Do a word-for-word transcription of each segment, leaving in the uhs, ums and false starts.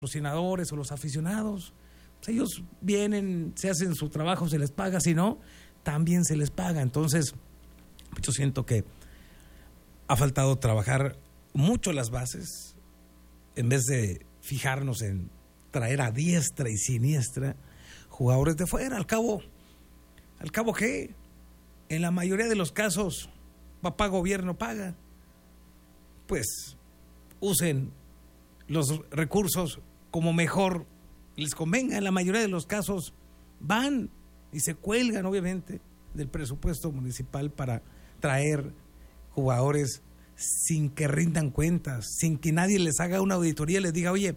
patrocinadores o los aficionados. Pues ellos vienen, se hacen su trabajo, se les paga, si no, también se les paga. Entonces, yo siento que ha faltado trabajar mucho las bases, en vez de fijarnos en traer a diestra y siniestra jugadores de fuera. Al cabo, al cabo que en la mayoría de los casos, papá gobierno paga. Pues usen los recursos como mejor les convenga. En la mayoría de los casos van y se cuelgan, obviamente, del presupuesto municipal para traer jugadores sin que rindan cuentas, sin que nadie les haga una auditoría y les diga, oye,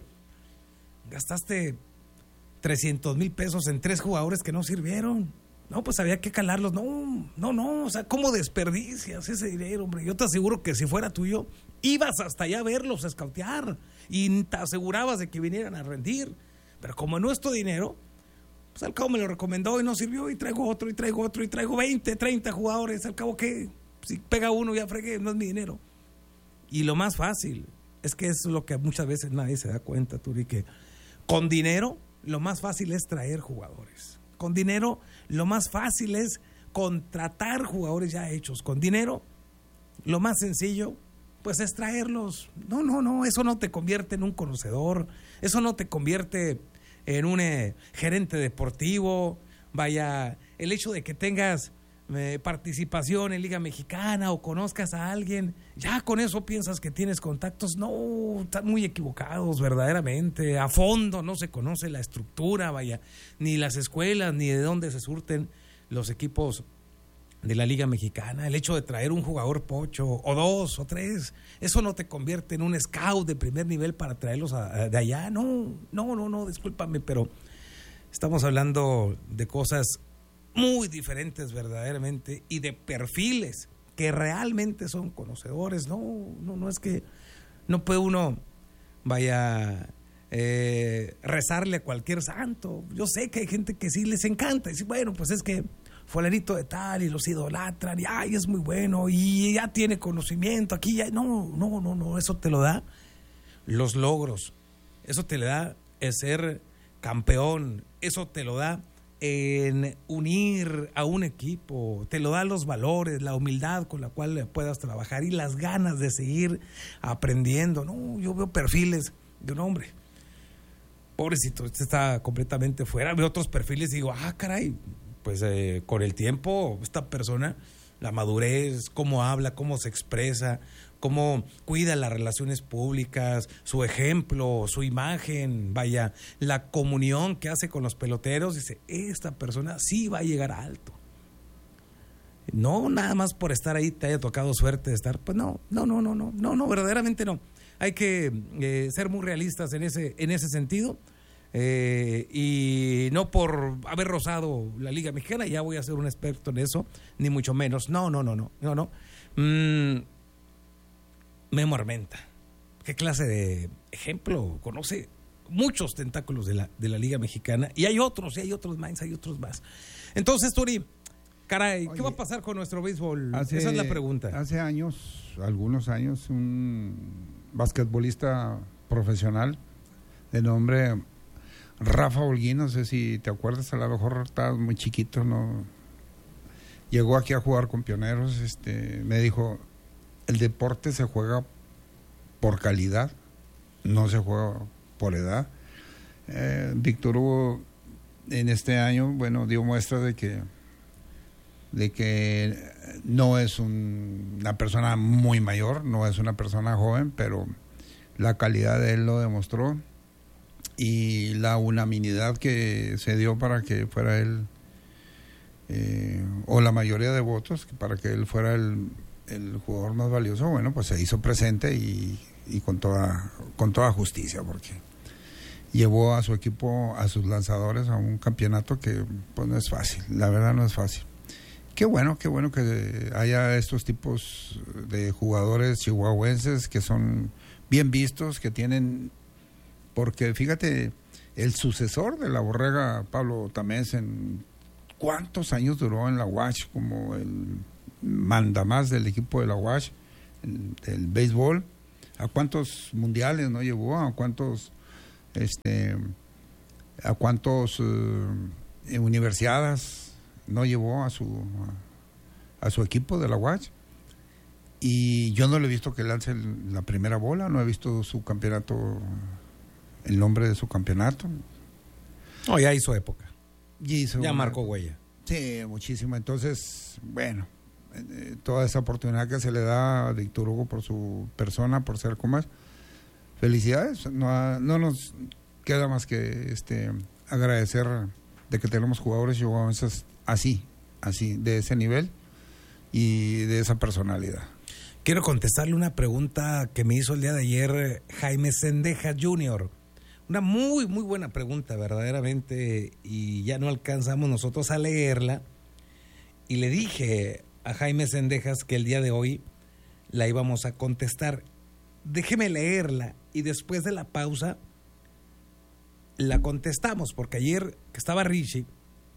gastaste trescientos mil pesos en tres jugadores que no sirvieron. No, pues había que calarlos. No, no, no, o sea, ¿cómo desperdicias ese dinero, hombre? Yo te aseguro que si fuera tuyo, ibas hasta allá a verlos, a escautear, y te asegurabas de que vinieran a rendir. Pero como no es tu dinero, pues al cabo me lo recomendó y no sirvió, y traigo otro, y traigo otro, y traigo veinte, treinta jugadores. Al cabo que si pega uno ya fregué, no es mi dinero. Y lo más fácil, es que es lo que muchas veces nadie se da cuenta, Turi, que con dinero lo más fácil es traer jugadores. Con dinero lo más fácil es contratar jugadores ya hechos. Con dinero lo más sencillo pues es traerlos. No, no, no, eso no te convierte en un conocedor, eso no te convierte en un eh, gerente deportivo. Vaya, el hecho de que tengas eh, participación en Liga Mexicana o conozcas a alguien, ya con eso piensas que tienes contactos. No, están muy equivocados verdaderamente. A fondo no se conoce la estructura, vaya, ni las escuelas, ni de dónde se surten los equipos de la Liga Mexicana. El hecho de traer un jugador pocho, o dos, o tres, eso no te convierte en un scout de primer nivel para traerlos a, a, de allá. No, no, no, no, discúlpame, pero estamos hablando de cosas muy diferentes verdaderamente, y de perfiles que realmente son conocedores. No, no, no es que no puede uno, vaya, eh, rezarle a cualquier santo. Yo sé que hay gente que sí les encanta, y dice, bueno, pues es que fulanito de tal, y los idolatran, y ay, es muy bueno, y ya tiene conocimiento, aquí ya, no, no, no, no, eso te lo da los logros, eso te le da el ser campeón, eso te lo da en unir a un equipo, te lo da los valores, la humildad con la cual puedas trabajar y las ganas de seguir aprendiendo. No, yo veo perfiles de un hombre, pobrecito, este está completamente fuera. Veo otros perfiles y digo, ah, caray, pues eh, con el tiempo esta persona, la madurez, cómo habla, cómo se expresa, cómo cuida las relaciones públicas, su ejemplo, su imagen, vaya, la comunión que hace con los peloteros, dice, esta persona sí va a llegar alto. No nada más por estar ahí te haya tocado suerte de estar, pues no, no, no, no, no, no, no, verdaderamente no. Hay que eh, ser muy realistas en ese, en ese sentido. Eh, y no por haber rozado la Liga Mexicana ya voy a ser un experto en eso, ni mucho menos. No, no, no, no, no, no. Mm, Memo Armenta, ¿qué clase de ejemplo? Conoce muchos tentáculos de la, de la Liga Mexicana, y hay otros, y hay otros más, hay otros más. Entonces, Turi, caray, ¿qué Oye, va a pasar con nuestro béisbol? Hace, Esa es la pregunta. Hace años, algunos años, un basquetbolista profesional de nombre Rafa Holguín, no sé si te acuerdas, a lo mejor estabas muy chiquito, no, llegó aquí a jugar con Pioneros. Este, me dijo, el deporte se juega por calidad, no se juega por edad. eh, Víctor Hugo en este año, bueno, dio muestra de que de que no es un, una persona muy mayor, no es una persona joven, pero la calidad de él lo demostró, y la unanimidad que se dio para que fuera él, eh, o la mayoría de votos, para que él fuera el, el jugador más valioso, bueno, pues se hizo presente, y, y con toda con toda justicia, porque llevó a su equipo, a sus lanzadores, a un campeonato que pues no es fácil, la verdad no es fácil. Qué bueno, qué bueno que haya estos tipos de jugadores chihuahuenses que son bien vistos, que tienen... Porque fíjate, el sucesor de la Borrega, Pablo Tamés, en cuántos años duró en la U A S H como el mandamás del equipo de la U A S H, del béisbol, a cuántos mundiales no llevó, a cuántos este, a cuántos eh, universidades no llevó a su a, a su equipo de la U A C. Y yo no le he visto que lance el, la primera bola, no he visto su campeonato, el nombre de su campeonato. No, ya hizo época. Ya, hizo ya una, marcó huella. Sí, muchísimo. Entonces, bueno, eh, toda esa oportunidad que se le da a Víctor Hugo por su persona, por ser como es, felicidades. No, no nos queda más que este agradecer de que tenemos jugadores yugovenses así, así, de ese nivel y de esa personalidad. Quiero contestarle una pregunta que me hizo el día de ayer Jaime Sendejas junior Una muy, muy buena pregunta, verdaderamente, y ya no alcanzamos nosotros a leerla. Y le dije a Jaime Sendejas que el día de hoy la íbamos a contestar. Déjeme leerla y después de la pausa la contestamos, porque ayer que estaba Richie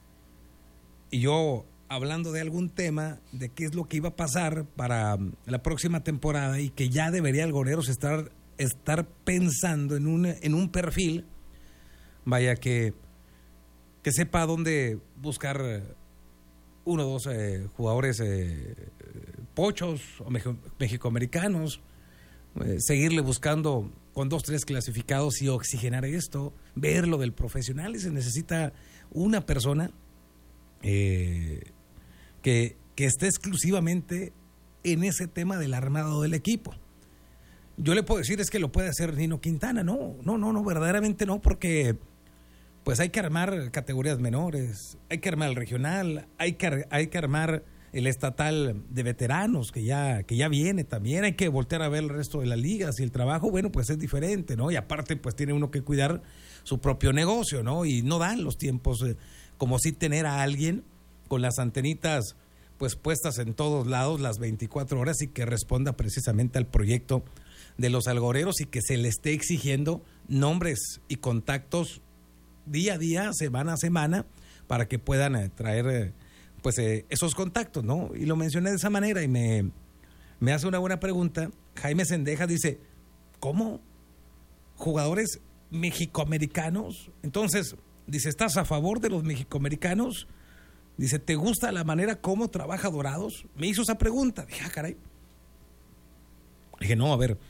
y yo hablando de algún tema, de qué es lo que iba a pasar para la próxima temporada y que ya debería el Goreros estar, estar pensando en un, en un perfil, vaya, que, que sepa dónde buscar uno o dos eh, jugadores eh, pochos o mexicoamericanos, eh, seguirle buscando con dos, tres clasificados y oxigenar esto, ver lo del profesional, y se necesita una persona eh, que, que esté exclusivamente en ese tema del armado del equipo. Yo le puedo decir es que lo puede hacer Nino Quintana. No, no, no, no, verdaderamente no, porque pues hay que armar categorías menores, hay que armar el regional, hay que, hay que armar el estatal de veteranos que ya, que ya viene también, hay que voltear a ver el resto de las ligas y el trabajo, bueno, pues es diferente, ¿no? Y aparte pues tiene uno que cuidar su propio negocio, ¿no? Y no dan los tiempos eh, como si tener a alguien con las antenitas pues puestas en todos lados las veinticuatro horas y que responda precisamente al proyecto de los algoreros y que se le esté exigiendo nombres y contactos día a día, semana a semana, para que puedan eh, traer eh, pues eh, esos contactos, ¿no? Y lo mencioné de esa manera y me, me hace una buena pregunta. Jaime Sendejas dice, ¿cómo? ¿Jugadores mexicoamericanos? Entonces, dice, ¿estás a favor de los mexicoamericanos? Dice, ¿te gusta la manera como trabaja Dorados? Me hizo esa pregunta. Dije, ah, caray. Dije, no, a ver,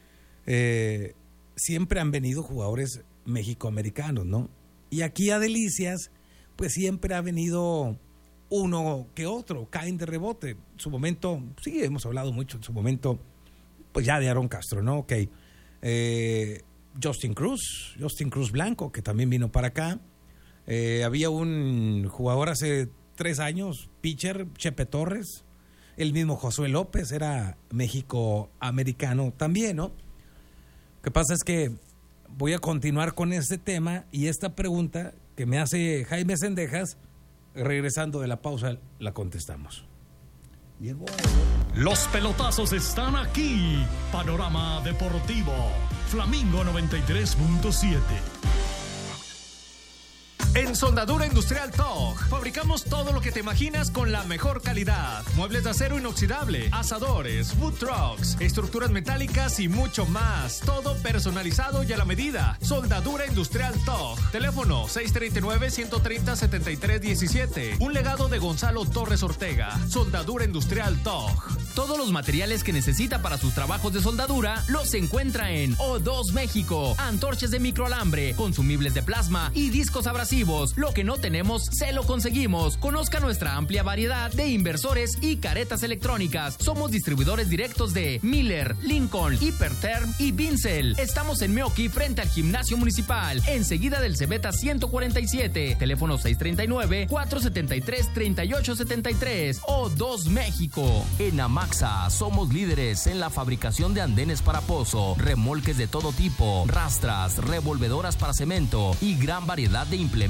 eh, siempre han venido jugadores mexicoamericanos, ¿no? Y aquí a Delicias, pues siempre ha venido uno que otro, caen de rebote. En su momento, sí, hemos hablado mucho en su momento, pues ya de Aaron Castro, ¿no? Ok. Eh, Justin Cruz, Justin Cruz Blanco, que también vino para acá. Eh, había un jugador hace tres años, pitcher, Chepe Torres. El mismo Josué López era mexicoamericano también, ¿no? Lo que pasa es que voy a continuar con este tema y esta pregunta que me hace Jaime Sendejas, regresando de la pausa, la contestamos. Llegó. Los pelotazos están aquí. Panorama Deportivo. Flamingo noventa y tres punto siete. En Soldadura Industrial T O G fabricamos todo lo que te imaginas con la mejor calidad. Muebles de acero inoxidable, asadores, food trucks, estructuras metálicas y mucho más. Todo personalizado y a la medida. Soldadura Industrial T O G. Teléfono seis tres nueve, uno tres cero, siete tres uno siete. Un legado de Gonzalo Torres Ortega. Soldadura Industrial T O G. Todos los materiales que necesita para sus trabajos de soldadura los encuentra en O dos México. Antorchas de microalambre, consumibles de plasma y discos abrasivos. Lo que no tenemos, se lo conseguimos. Conozca nuestra amplia variedad de inversores y caretas electrónicas. Somos distribuidores directos de Miller, Lincoln, Hiperterm y Vincel. Estamos en Meoqui, frente al gimnasio municipal, enseguida del Cebeta ciento cuarenta y siete. Teléfono seis tres nueve, cuatro siete tres, tres ocho siete tres. O dos México. En Amaxa somos líderes en la fabricación de andenes para pozo, remolques de todo tipo, rastras, revolvedoras para cemento y gran variedad de implementos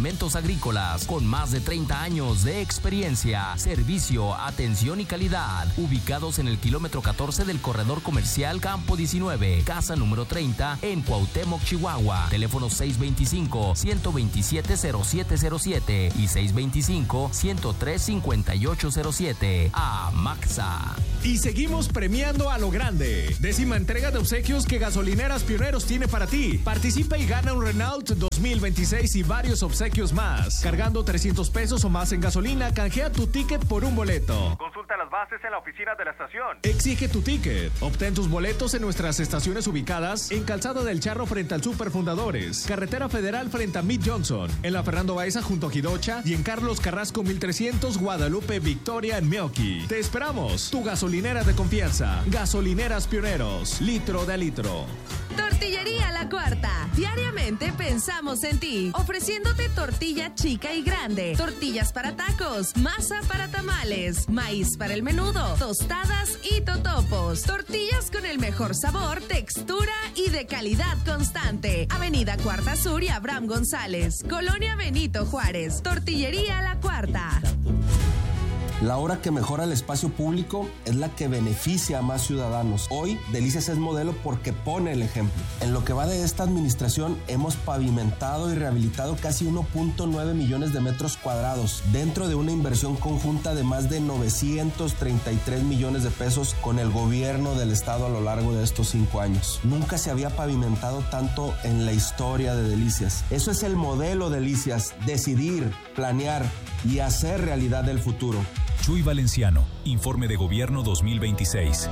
Implementos Agrícolas, con más de treinta años de experiencia, servicio, atención y calidad. Ubicados en el kilómetro catorce del corredor comercial Campo diecinueve, casa número treinta, en Cuauhtémoc, Chihuahua. Teléfono seis veinticinco, ciento veintisiete, cero siete cero siete y seis veinticinco, ciento tres, cincuenta y ocho cero siete. AMAXA. Y seguimos premiando a lo grande. Décima entrega de obsequios que Gasolineras Pioneros tiene para ti. Participa y gana un Renault dos mil veintiséis y varios obsequios más. Cargando trescientos pesos o más en gasolina, canjea tu ticket por un boleto. Consulta las bases en la oficina de la estación. Exige tu ticket. Obtén tus boletos en nuestras estaciones ubicadas en Calzada del Charro frente al Super Fundadores, Carretera Federal frente a Mid Johnson, en la Fernando Baeza junto a Jidocha y en Carlos Carrasco mil trescientos, Guadalupe Victoria en Meoqui. Te esperamos. Tu gasolinera de confianza. Gasolineras Pioneros. Litro de litro. Tortillería La Cuarta. Diariamente pensamos en ti, ofreciéndote tortilla chica y grande, tortillas para tacos, masa para tamales, maíz para el menudo, tostadas y totopos. Tortillas con el mejor sabor, textura y de calidad constante. Avenida Cuarta Sur y Abraham González, Colonia Benito Juárez. Tortillería La Cuarta. La obra que mejora el espacio público es la que beneficia a más ciudadanos. Hoy, Delicias es modelo porque pone el ejemplo. En lo que va de esta administración, hemos pavimentado y rehabilitado casi uno punto nueve millones de metros cuadrados, dentro de una inversión conjunta de más de novecientos treinta y tres millones de pesos con el gobierno del estado a lo largo de estos cinco años. Nunca se había pavimentado tanto en la historia de Delicias. Eso es el modelo Delicias: decidir, planear y hacer realidad el futuro. Chuy Valenciano, Informe de Gobierno dos mil veintiséis.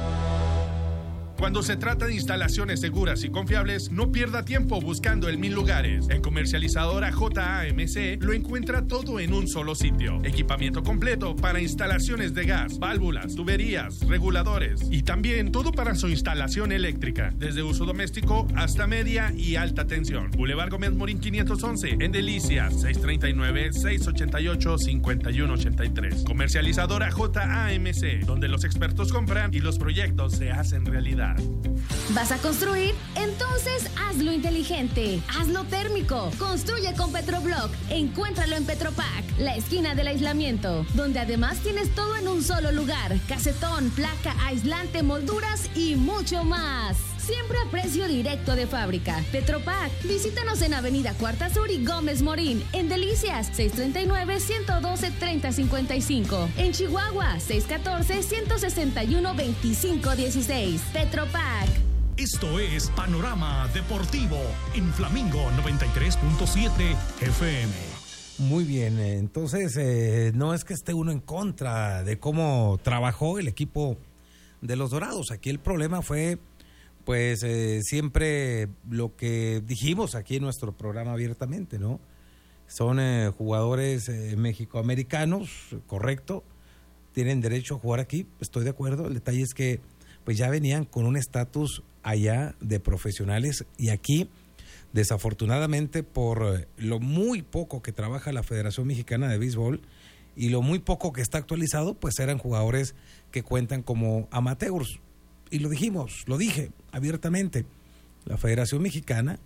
Cuando se trata de instalaciones seguras y confiables, no pierda tiempo buscando en mil lugares. En Comercializadora J A M C lo encuentra todo en un solo sitio. Equipamiento completo para instalaciones de gas, válvulas, tuberías, reguladores y también todo para su instalación eléctrica, desde uso doméstico hasta media y alta tensión. Boulevard Gómez Morín quinientos once, en Delicias, seis treinta y nueve, seis ochenta y ocho, cincuenta y uno ochenta y tres. Comercializadora J A M C, donde los expertos compran y los proyectos se hacen realidad. ¿Vas a construir? Entonces hazlo inteligente, hazlo térmico. Construye con Petroblock. Encuéntralo en Petropac, la esquina del aislamiento, donde además tienes todo en un solo lugar: casetón, placa, aislante, molduras y mucho más. Siempre a precio directo de fábrica. Petropac. Visítanos en Avenida Cuarta Sur y Gómez Morín. En Delicias, seis treinta y nueve, ciento doce, treinta cincuenta y cinco. En Chihuahua, seis catorce, ciento sesenta y uno, veinticinco dieciséis. Petropac. Esto es Panorama Deportivo en Flamingo noventa y tres punto siete F M. Muy bien, entonces eh, no es que esté uno en contra de cómo trabajó el equipo de los Dorados. Aquí el problema fue pues eh, siempre lo que dijimos aquí en nuestro programa abiertamente, ¿no? Son eh, jugadores eh, mexicoamericanos, correcto, tienen derecho a jugar aquí, estoy de acuerdo. El detalle es que pues ya venían con un estatus allá de profesionales y aquí, desafortunadamente, por lo muy poco que trabaja la Federación Mexicana de Béisbol y lo muy poco que está actualizado, pues eran jugadores que cuentan como amateurs. Y lo dijimos, lo dije abiertamente, la Federación Mexicana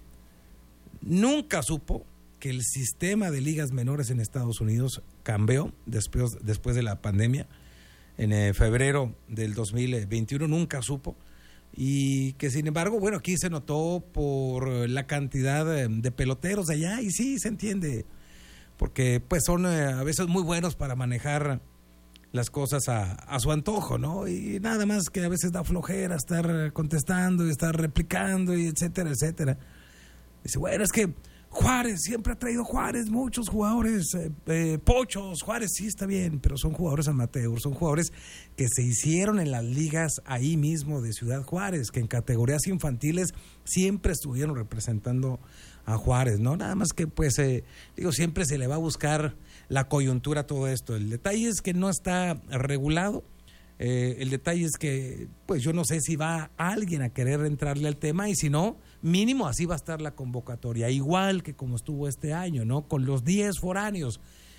nunca supo que el sistema de ligas menores en Estados Unidos cambió después, después de la pandemia, en eh, febrero del dos mil veintiuno, nunca supo, y que sin embargo, bueno, aquí se notó por la cantidad de, de peloteros de allá, y sí, se entiende, porque pues son eh, a veces muy buenos para manejar las cosas a, a su antojo, ¿no? Y nada más que a veces da flojera estar contestando y estar replicando y etcétera, etcétera. Dice, bueno, es que Juárez, siempre ha traído Juárez, muchos jugadores, eh, eh, pochos, Juárez sí está bien, pero son jugadores amateurs, son jugadores que se hicieron en las ligas ahí mismo de Ciudad Juárez, que en categorías infantiles siempre estuvieron representando a Juárez, ¿no? Nada más que pues, eh, digo, siempre se le va a buscar la coyuntura a todo esto. El detalle es que no está regulado, eh, el detalle es que pues yo no sé si va alguien a querer entrarle al tema, y si no, mínimo así va a estar la convocatoria, igual que como estuvo este año, ¿no? Con los diez foráneos.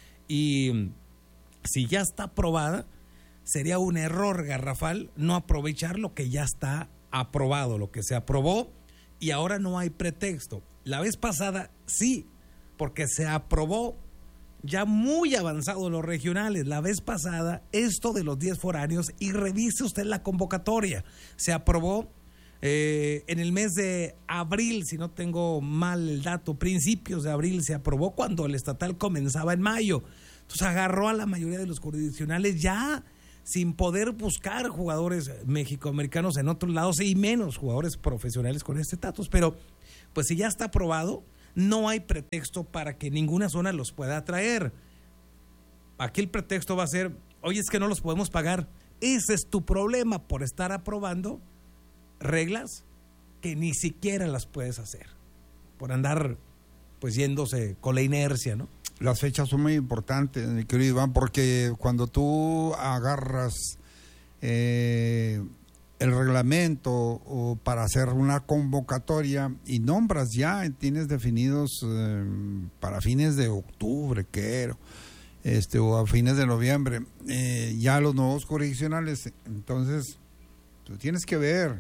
Y si ya está aprobada, sería un error garrafal no aprovechar lo que ya está aprobado, lo que se aprobó, y ahora no hay pretexto. La vez pasada sí porque se aprobó ya muy avanzado los regionales la vez pasada esto de los diez foráneos, y revise usted la convocatoria. Se aprobó eh, en el mes de abril, si no tengo mal el dato, principios de abril se aprobó, cuando el estatal comenzaba en mayo. Entonces agarró a la mayoría de los jurisdiccionales ya sin poder buscar jugadores mexicoamericanos en otros lados y menos jugadores profesionales con este estatus. Pero pues si ya está aprobado, no hay pretexto para que ninguna zona los pueda traer. Aquí el pretexto va a ser, oye, es que no los podemos pagar. Ese es tu problema por estar aprobando reglas que ni siquiera las puedes hacer, por andar pues yéndose con la inercia, ¿no? Las fechas son muy importantes, mi querido Iván, porque cuando tú agarras eh, el reglamento o para hacer una convocatoria y nombras ya, tienes definidos eh, para fines de octubre, quiero, este, o a fines de noviembre, eh, ya los nuevos jurisdiccionales, entonces tú tienes que ver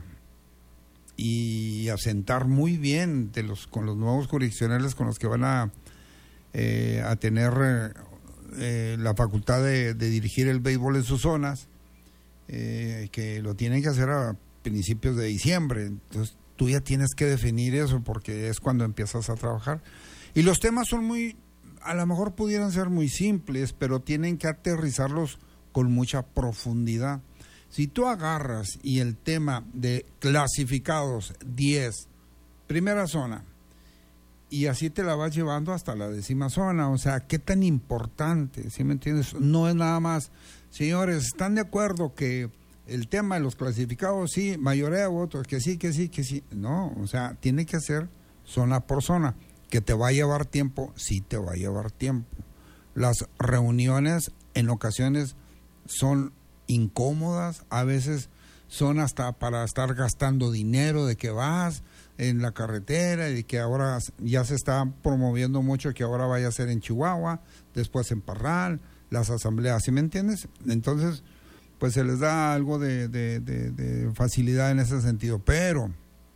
y asentar muy bien de los con los nuevos jurisdiccionales con los que van a Eh, a tener eh, la facultad de, de dirigir el béisbol en sus zonas, eh, que lo tienen que hacer a principios de diciembre. Entonces tú ya tienes que definir eso, porque es cuando empiezas a trabajar. Y los temas son muy, a lo mejor pudieran ser muy simples, pero tienen que aterrizarlos con mucha profundidad. Si tú agarras y el tema de clasificados diez, primera zona, y así te la vas llevando hasta la décima zona, o sea, qué tan importante, ¿sí me entiendes? No es nada más, señores, ¿están de acuerdo que el tema de los clasificados, sí, mayoría de votos, que sí, que sí, que sí? No, o sea, tiene que ser zona por zona. Que te va a llevar tiempo, sí te va a llevar tiempo. Las reuniones en ocasiones son incómodas, a veces son hasta para estar gastando dinero de que vas en la carretera, y que ahora ya se está promoviendo mucho que ahora vaya a ser en Chihuahua, después en Parral, las asambleas, ¿sí me entiendes? Entonces, pues se les da algo de, de, de, de facilidad en ese sentido, pero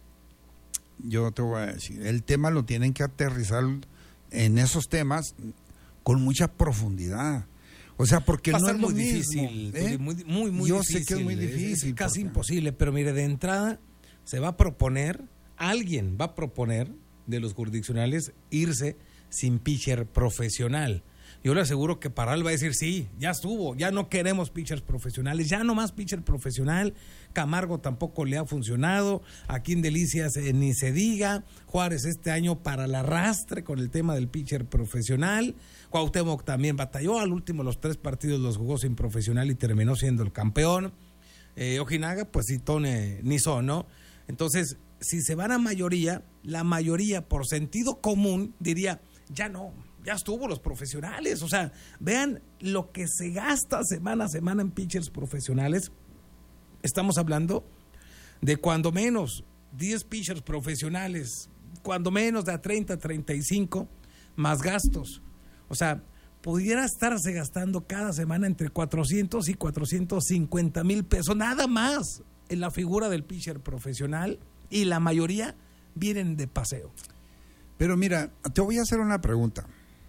yo te voy a decir, el tema lo tienen que aterrizar en esos temas con mucha profundidad. O sea, porque no es lo muy mismo, difícil, ¿eh? muy, muy, muy yo difícil. sé que es muy difícil. Es casi porque... imposible, pero mire, de entrada se va a proponer, alguien va a proponer de los jurisdiccionales irse sin pitcher profesional. Yo le aseguro que Parral va a decir, sí, ya estuvo, ya no queremos pitchers profesionales, ya no más pitcher profesional. Camargo tampoco le ha funcionado, aquí en Delicias eh, ni se diga. Juárez este año para el arrastre con el tema del pitcher profesional. Cuauhtémoc también batalló, al último los tres partidos los jugó sin profesional y terminó siendo el campeón. Eh, Ojinaga, pues sí, Tone ni son, ¿no? Entonces, si se van a mayoría, la mayoría por sentido común diría, ya no, ya estuvo los profesionales. O sea, vean lo que se gasta semana a semana en pitchers profesionales. Estamos hablando de cuando menos diez pitchers profesionales, cuando menos de a treinta, treinta y cinco, más gastos. O sea, pudiera estarse gastando cada semana entre cuatrocientos y cuatrocientos cincuenta mil pesos, nada más en la figura del pitcher profesional, y la mayoría vienen de paseo. Pero mira, te voy a hacer una pregunta.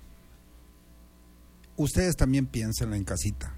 Ustedes también piénsenla en casita.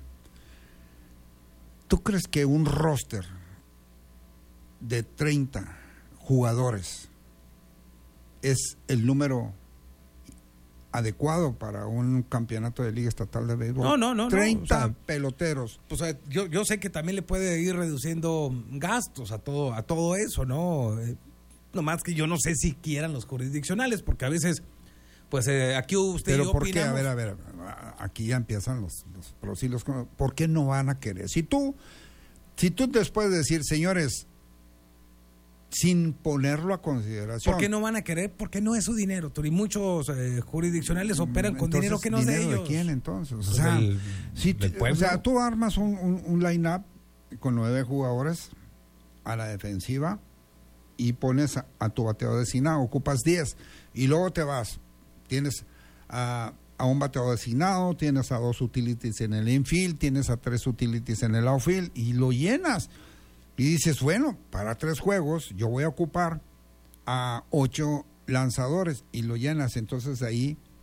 ¿Tú crees que un roster de treinta jugadores es el número adecuado para un campeonato de Liga Estatal de Béisbol? No, no, no. treinta no, o sea, peloteros. O sea, yo, yo sé que también le puede ir reduciendo gastos a todo, a todo eso, ¿no? Eh, nomás que yo no sé si quieran los jurisdiccionales, porque a veces, pues eh, aquí usted Pero y yo ¿por opinamos. qué? A ver, a ver, aquí ya empiezan los, los pros y los contras. ¿Por qué no van a querer? Si tú, si tú después de decir, señores, sin ponerlo a consideración. ¿Por qué no van a querer? Porque no es su dinero, Turi. Muchos eh, jurisdiccionales operan con entonces, dinero que no es de ¿dinero ellos. de quién entonces? O Pues sea, del, si del tú, pueblo. o sea, tú armas un, un, un line-up con nueve jugadores a la defensiva y pones a, a tu bateador designado, ocupas diez, y luego te vas, tienes a, a un bateador designado, tienes a dos utilities en el infield, tienes a tres utilities en el outfield, y lo llenas. Y dices, bueno, para tres juegos yo voy a ocupar a ocho lanzadores, y lo llenas. Entonces ahí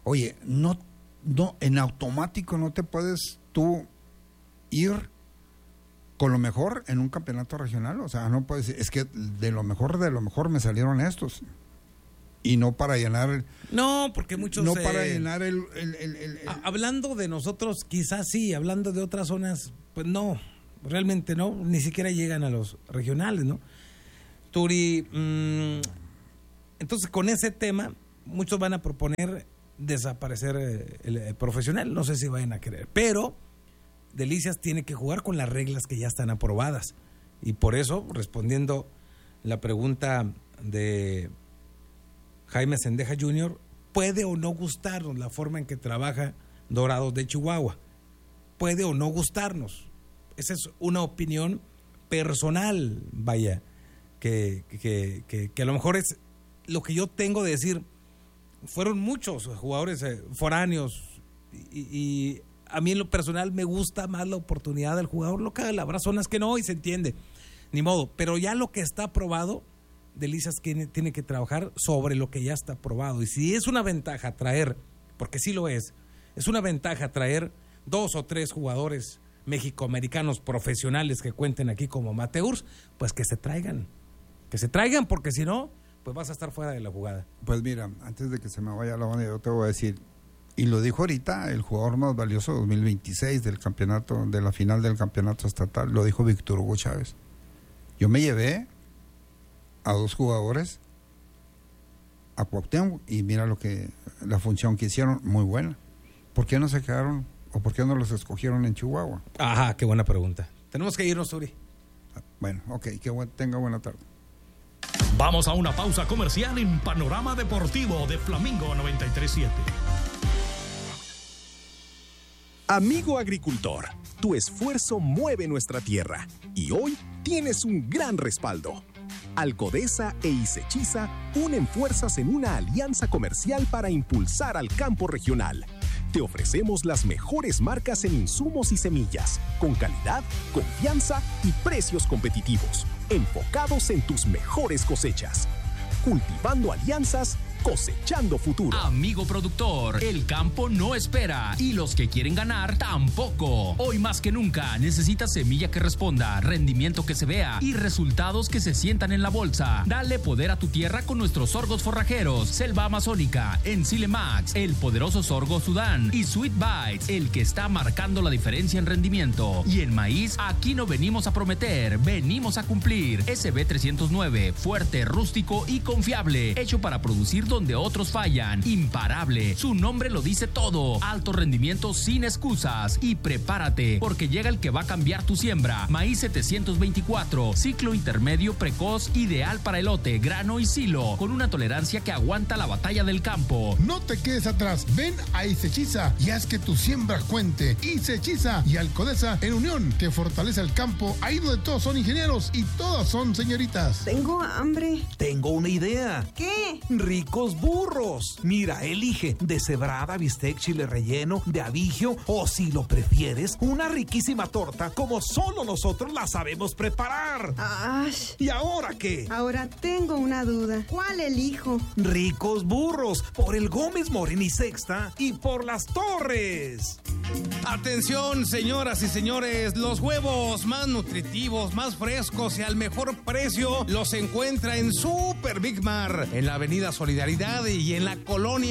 Oye, no, no, en automático no te puedes tú ir con lo mejor en un campeonato regional. O sea, no puedes decir, es que de lo mejor de lo mejor me salieron estos. Y no para llenar el, no, porque muchos no eh, para llenar el, el, el, el, el... hablando de nosotros quizás sí, hablando de otras zonas pues no, realmente no, ni siquiera llegan a los regionales, ¿no? Turi, mmm, entonces con ese tema muchos van a proponer desaparecer eh, el, el profesional, no sé si vayan a querer, pero Delicias tiene que jugar con las reglas que ya están aprobadas, y por eso, respondiendo la pregunta de Jaime Sendeja junior, puede o no gustarnos la forma en que trabaja Dorados de Chihuahua, puede o no gustarnos, esa es una opinión personal, vaya, que, que, que, que a lo mejor es lo que yo tengo de decir. Fueron muchos jugadores eh, foráneos y, y a mí en lo personal me gusta más la oportunidad del jugador local. Habrá zonas que no y se entiende, ni modo, pero ya lo que está aprobado, Delicias tiene, tiene que trabajar sobre lo que ya está aprobado. Y si es una ventaja traer, porque sí lo es, es una ventaja traer dos o tres jugadores mexicoamericanos profesionales que cuenten aquí como amateurs, pues que se traigan, que se traigan, porque si no, pues vas a estar fuera de la jugada. Pues mira, antes de que se me vaya la onda, yo te voy a decir, y lo dijo ahorita el jugador más valioso dos mil veintiséis del campeonato, de la final del campeonato estatal, lo dijo Víctor Hugo Chávez. Yo me llevé a dos jugadores a Cuauhtémoc y mira lo que, la función que hicieron, muy buena. ¿Por qué no se quedaron o por qué no los escogieron en Chihuahua? Ajá, qué buena pregunta. Tenemos que irnos, Uri. Bueno, ok, que buen, tenga buena tarde. Vamos a una pausa comercial en Panorama Deportivo de Flamingo noventa y tres punto siete. Amigo agricultor, tu esfuerzo mueve nuestra tierra y hoy tienes un gran respaldo. Alcodesa e Isechiza unen fuerzas en una alianza comercial para impulsar al campo regional. Te ofrecemos las mejores marcas en insumos y semillas, con calidad, confianza y precios competitivos, enfocados en tus mejores cosechas. Cultivando alianzas, cosechando futuro. Amigo productor, el campo no espera y los que quieren ganar tampoco. Hoy más que nunca necesitas semilla que responda, rendimiento que se vea y resultados que se sientan en la bolsa. Dale poder a tu tierra con nuestros sorgos forrajeros, Selva Amazónica, Ensile Max, el poderoso sorgo Sudán y Sweet Bites, el que está marcando la diferencia en rendimiento. Y en maíz, aquí no venimos a prometer, venimos a cumplir. S B trescientos nueve, fuerte, rústico y confiable, hecho para producir donde otros fallan, imparable, su nombre lo dice todo, alto rendimiento sin excusas. Y prepárate, porque llega el que va a cambiar tu siembra. Maíz setecientos veinticuatro, ciclo intermedio precoz, ideal para elote, grano y silo, con una tolerancia que aguanta la batalla del campo. No te quedes atrás, ven a Isechiza y haz que tu siembra cuente. Isechiza y Alcodesa en unión, que fortalece el campo, ahí donde todos son ingenieros y todas son señoritas. Tengo hambre. Tengo una idea. ¿Qué? Rico burros. Mira, elige deshebrada, bistec, chile relleno, de abigio o, si lo prefieres, una riquísima torta como solo nosotros la sabemos preparar. Ash. ¿Y ahora qué? Ahora tengo una duda. ¿Cuál elijo? Ricos burros, por el Gómez Morín y Sexta y por Las Torres. Atención, señoras y señores, los huevos más nutritivos, más frescos y al mejor precio los encuentra en Super Big Mar, en la avenida Solidaridad y en la colonia